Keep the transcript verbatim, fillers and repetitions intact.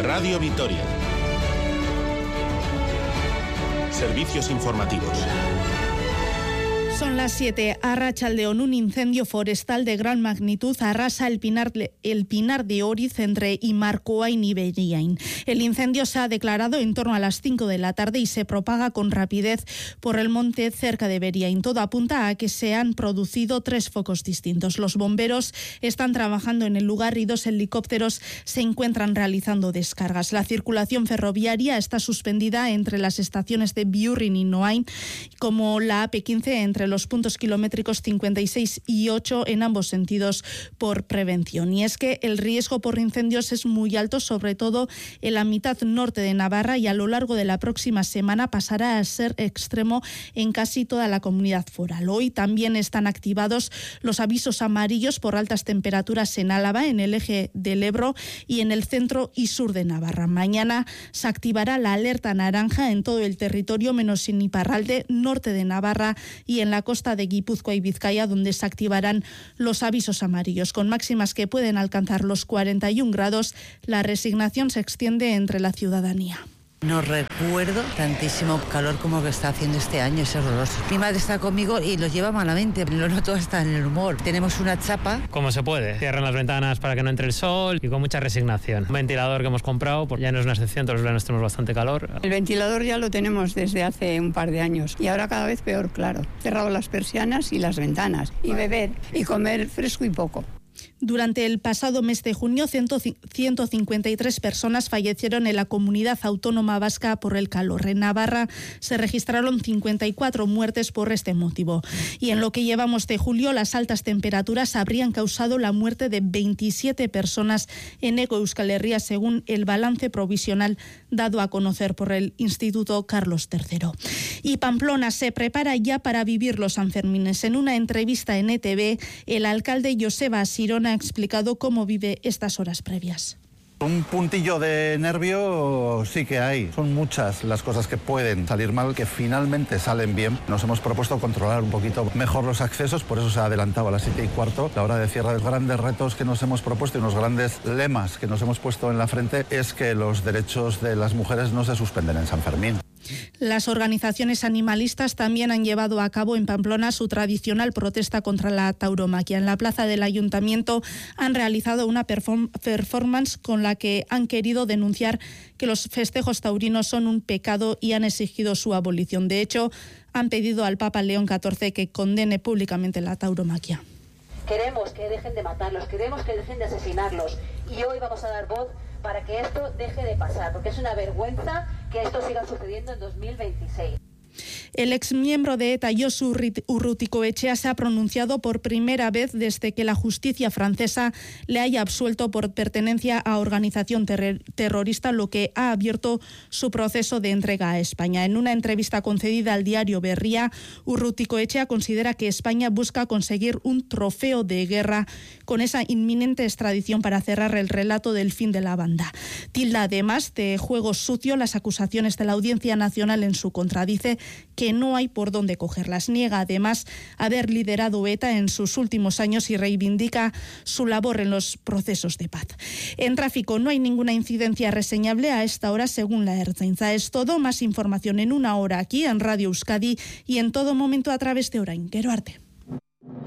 Radio Vitoria. Servicios informativos. Son las siete. Arratsaldeon, un incendio forestal de gran magnitud arrasa el pinar, el pinar de Oriz entre Imarcoain y Beriain. El incendio se ha declarado en torno a las cinco de la tarde y se propaga con rapidez por el monte cerca de Beriain. Todo apunta a que se han producido tres focos distintos. Los bomberos están trabajando en el lugar y dos helicópteros se encuentran realizando descargas. La circulación ferroviaria está suspendida entre las estaciones de Biurrin y Noain, como la A P quince entre los puntos kilométricos cincuenta y seis y ocho en ambos sentidos por prevención. Y es que el riesgo por incendios es muy alto, sobre todo en la mitad norte de Navarra, y a lo largo de la próxima semana pasará a ser extremo en casi toda la comunidad foral. Hoy también están activados los avisos amarillos por altas temperaturas en Álava, en el eje del Ebro y en el centro y sur de Navarra. Mañana se activará la alerta naranja en todo el territorio, menos en Iparralde, norte de Navarra y en la costa de Guipúzcoa y Vizcaya, donde se activarán los avisos amarillos. Con máximas que pueden alcanzar los cuarenta y un grados, la resignación se extiende entre la ciudadanía. No recuerdo tantísimo calor como que está haciendo este año, es horroroso. Mi madre está conmigo y lo lleva malamente, lo noto hasta en el humor. Tenemos una chapa. Como se puede, cierran las ventanas para que no entre el sol y con mucha resignación. Un ventilador que hemos comprado, pues ya no es una excepción, todos los veranos tenemos bastante calor. El ventilador ya lo tenemos desde hace un par de años y ahora cada vez peor, claro. Cerrado las persianas y las ventanas y beber y comer fresco y poco. Durante el pasado mes de junio, ciento cincuenta y tres personas fallecieron en la comunidad autónoma vasca por el calor. En Navarra se registraron cincuenta y cuatro muertes por este motivo. Y en lo que llevamos de julio, las altas temperaturas habrían causado la muerte de veintisiete personas en Hego Euskal Herria, según el balance provisional dado a conocer por el Instituto Carlos tercero. Y Pamplona se prepara ya para vivir los Sanfermines. En una entrevista en E T V, el alcalde Joseba Sirona ha explicado cómo vive estas horas previas. Un puntillo de nervio sí que hay. Son muchas las cosas que pueden salir mal, que finalmente salen bien. Nos hemos propuesto controlar un poquito mejor los accesos, por eso se ha adelantado a las siete y cuarto. La hora de cierre, los grandes retos que nos hemos propuesto y los grandes lemas que nos hemos puesto en la frente es que los derechos de las mujeres no se suspenden en San Fermín. Las organizaciones animalistas también han llevado a cabo en Pamplona su tradicional protesta contra la tauromaquia. En la plaza del Ayuntamiento han realizado una perform- performance con la que han querido denunciar que los festejos taurinos son un pecado y han exigido su abolición. De hecho, han pedido al Papa León catorce que condene públicamente la tauromaquia. Queremos que dejen de matarlos, queremos que dejen de asesinarlos y hoy vamos a dar voz para que esto deje de pasar, porque es una vergüenza que esto siga sucediendo en dos mil veintiséis. El exmiembro de ETA, Josu Urrutikoetxea, se ha pronunciado por primera vez desde que la justicia francesa le haya absuelto por pertenencia a organización ter- terrorista, lo que ha abierto su proceso de entrega a España. En una entrevista concedida al diario Berria, Urrutikoetxea considera que España busca conseguir un trofeo de guerra con esa inminente extradición para cerrar el relato del fin de la banda. Tilda además de juego sucio las acusaciones de la Audiencia Nacional en su contra. Dice que no hay por dónde cogerlas. Niega además haber liderado ETA en sus últimos años y reivindica su labor en los procesos de paz. En tráfico no hay ninguna incidencia reseñable a esta hora según la Ertzaintza. Es todo. Más información en una hora aquí en Radio Euskadi y en todo momento a través de Orain. Gero arte.